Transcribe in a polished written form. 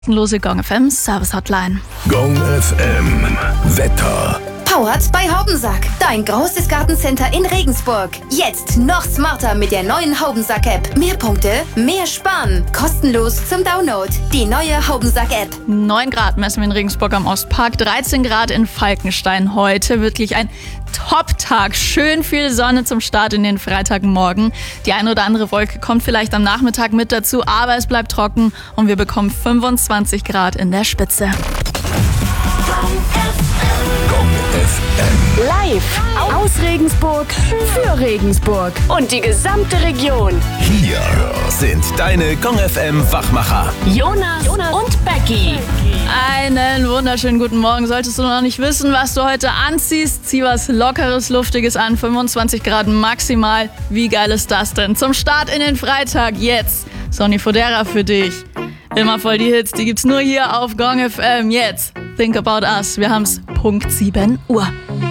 Kostenlose Gong FM Service Hotline. Gong FM Wetter. Powered bei Haubensack. Dein großes Gartencenter in Regensburg. Jetzt noch smarter mit der neuen Haubensack-App. Mehr Punkte, mehr Sparen. Kostenlos zum Download. Die neue Haubensack-App. 9 Grad messen wir in Regensburg am Ostpark, 13 Grad in Falkenstein. Heute wirklich ein Top-Tag. Schön viel Sonne zum Start in den Freitagmorgen. Die eine oder andere Wolke kommt vielleicht am Nachmittag mit dazu, aber es bleibt trocken und wir bekommen 25 Grad in der Spitze. Gong FM. Live aus Regensburg für Regensburg und die gesamte Region. Hier sind deine Gong FM Wachmacher. Jonas und Becky. Einen wunderschönen guten Morgen. Solltest du noch nicht wissen, was du heute anziehst, zieh was Lockeres, Luftiges an. 25 Grad maximal. Wie geil ist das denn? Zum Start in den Freitag jetzt. Sonny Fodera für dich. Immer voll die Hits, die gibt's nur hier auf Gong FM. Jetzt, Think About Us. Wir haben's Punkt 7 Uhr.